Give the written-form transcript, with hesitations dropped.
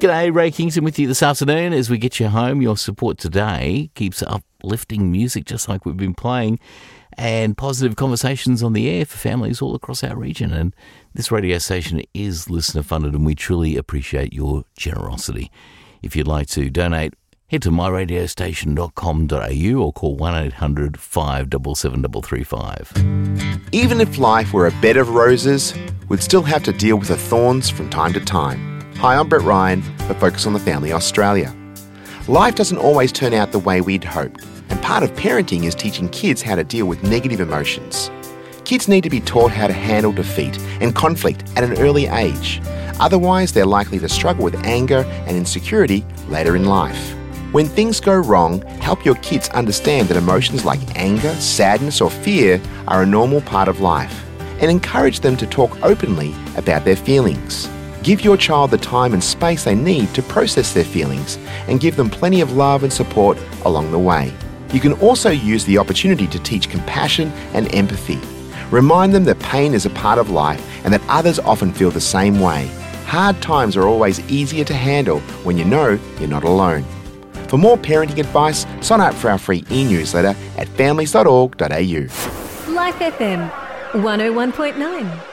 G'day, Ray Kingston with you this afternoon as we get you home. Your support today keeps uplifting music just like we've been playing and positive conversations on the air for families all across our region. And this radio station is listener funded and we truly appreciate your generosity. If you'd like to donate, head to myradiostation.com.au or call 1800 577 335. Even if life were a bed of roses, we'd still have to deal with the thorns from time to time. Hi, I'm Brett Ryan for Focus on the Family Australia. Life doesn't always turn out the way we'd hoped, and part of parenting is teaching kids how to deal with negative emotions. Kids need to be taught how to handle defeat and conflict at an early age. Otherwise, they're likely to struggle with anger and insecurity later in life. When things go wrong, help your kids understand that emotions like anger, sadness, or fear are a normal part of life, and encourage them to talk openly about their feelings. Give your child the time and space they need to process their feelings and give them plenty of love and support along the way. You can also use the opportunity to teach compassion and empathy. Remind them that pain is a part of life and that others often feel the same way. Hard times are always easier to handle when you know you're not alone. For more parenting advice, sign up for our free e-newsletter at families.org.au. Life FM 101.9